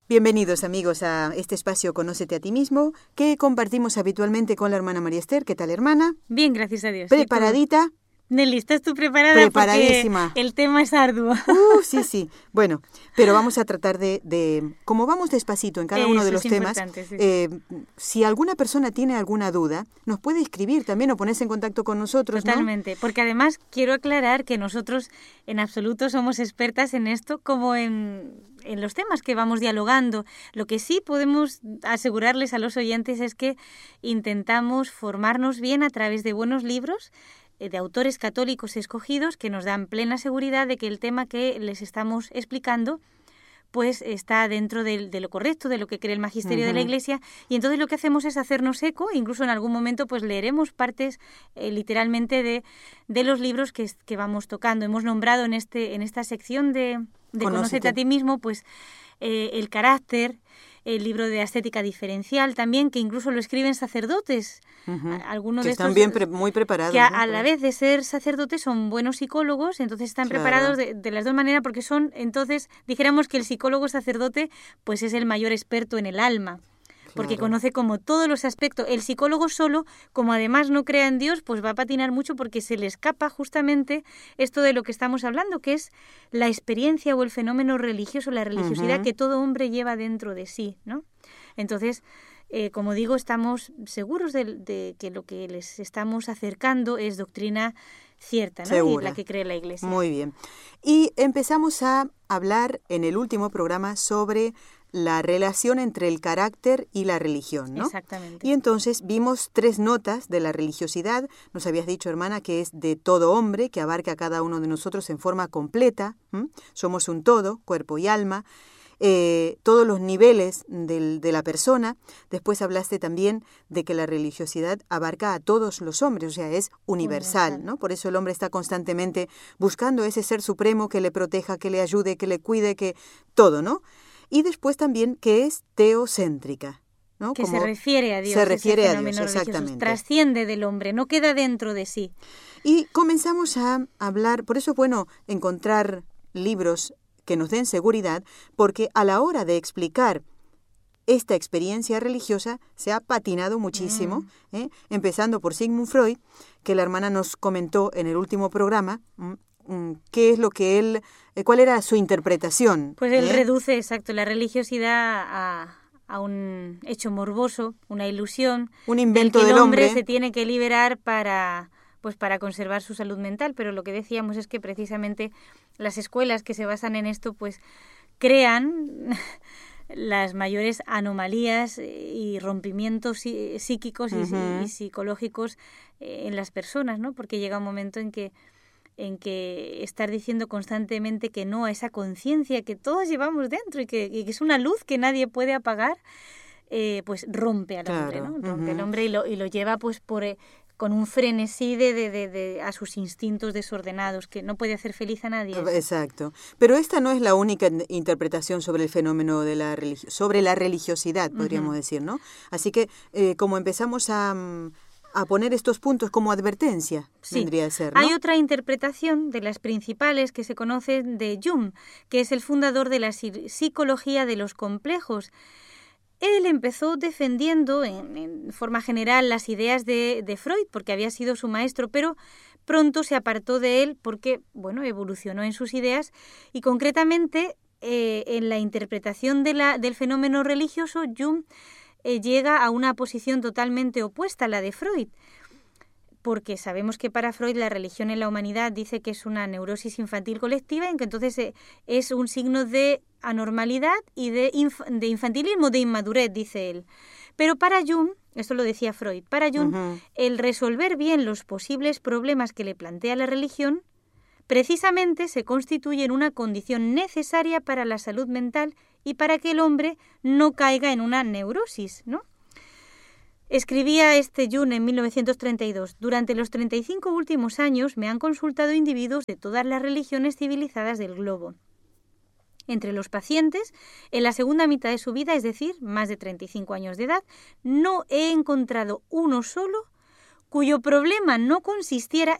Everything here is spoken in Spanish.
Bienvenidos amigos a este espacio Conócete a ti mismo que compartimos habitualmente con la hermana María Esther. ¿Qué tal, hermana? Bien, gracias a Dios. ¿Preparadita? Nelly, ¿estás tú preparada? Preparadísima. Porque el tema es arduo. Sí. Bueno, pero vamos a tratar de como vamos despacito en cada uno de los temas, si alguna persona tiene alguna duda, nos puede escribir también o ponerse en contacto con nosotros, Totalmente, ¿no? Porque además quiero aclarar que nosotros en absoluto somos expertas en esto como en los temas que vamos dialogando. Lo que sí podemos asegurarles a los oyentes es que intentamos formarnos bien a través de buenos libros, de autores católicos escogidos que nos dan plena seguridad de que el tema que les estamos explicando pues está dentro de lo correcto, de lo que cree el magisterio de la Iglesia, y entonces lo que hacemos es hacernos eco, incluso en algún momento pues leeremos partes literalmente de los libros que vamos tocando. Hemos nombrado en esta sección de Conócete a ti mismo, pues el carácter, el libro de ascética diferencial también, que incluso lo escriben sacerdotes. Algunos que de están estos, bien muy preparados. Que a la vez de ser sacerdotes son buenos psicólogos, entonces están preparados de las dos maneras, porque son, entonces, dijéramos que el psicólogo sacerdote pues es el mayor experto en el alma. Porque conoce como todos los aspectos. El psicólogo solo, como además no crea en Dios, pues va a patinar mucho porque se le escapa justamente esto de lo que estamos hablando, que es la experiencia o el fenómeno religioso, la religiosidad que todo hombre lleva dentro de sí, ¿no? Entonces, como digo, estamos seguros de que lo que les estamos acercando es doctrina cierta, ¿no? Segura. Y la que cree la Iglesia. Muy bien. Y empezamos a hablar en el último programa sobre la relación entre el carácter y la religión, ¿no? Exactamente. Y entonces vimos 3 notas de la religiosidad. Nos habías dicho, hermana, que es de todo hombre, que abarca a cada uno de nosotros en forma completa. Somos un todo, cuerpo y alma. Todos los niveles de la persona. Después hablaste también de que la religiosidad abarca a todos los hombres, o sea, es universal, ¿no? Por eso el hombre está constantemente buscando ese ser supremo que le proteja, que le ayude, que le cuide, que todo, ¿no? Y después también que es teocéntrica, ¿no? Que como se refiere a Dios. Se refiere a Dios, religioso, exactamente. Trasciende del hombre, no queda dentro de sí. Y comenzamos a hablar, por eso es bueno encontrar libros que nos den seguridad, porque a la hora de explicar esta experiencia religiosa se ha patinado muchísimo, empezando por Sigmund Freud, que la hermana nos comentó en el último programa, qué es lo que él, cuál era su interpretación. Pues él reduce, exacto, la religiosidad a un hecho morboso, una ilusión, un invento del que del el hombre se tiene que liberar para conservar su salud mental, pero lo que decíamos es que precisamente las escuelas que se basan en esto pues crean las mayores anomalías y rompimientos psíquicos y psicológicos en las personas, ¿no? Porque llega un momento en que estar diciendo constantemente que no a esa conciencia que todos llevamos dentro y que es una luz que nadie puede apagar, pues rompe al hombre, ¿no? Rompe al hombre y lo lleva pues con un frenesí a sus instintos desordenados, que no puede hacer feliz a nadie. Exacto. Pero esta no es la única interpretación sobre el fenómeno de sobre la religiosidad, podríamos decir, ¿no? Así que como empezamos a poner estos puntos como advertencia, vendría a ser, ¿no? Hay otra interpretación de las principales que se conoce de Jung, que es el fundador de la psicología de los complejos. Él empezó defendiendo en forma general las ideas de Freud, porque había sido su maestro, pero pronto se apartó de él porque, evolucionó en sus ideas y concretamente en la interpretación del fenómeno religioso, Jung llega a una posición totalmente opuesta a la de Freud, porque sabemos que para Freud la religión en la humanidad dice que es una neurosis infantil colectiva, en que entonces es un signo de anormalidad y de infantilismo, de inmadurez, dice él. Pero para Jung, esto lo decía Freud, para Jung, el resolver bien los posibles problemas que le plantea la religión, precisamente se constituye en una condición necesaria para la salud mental y para que el hombre no caiga en una neurosis, ¿no? Escribía Jung en 1932, durante los 35 últimos años me han consultado individuos de todas las religiones civilizadas del globo. Entre los pacientes, en la segunda mitad de su vida, es decir, más de 35 años de edad, no he encontrado uno solo cuyo problema no consistiera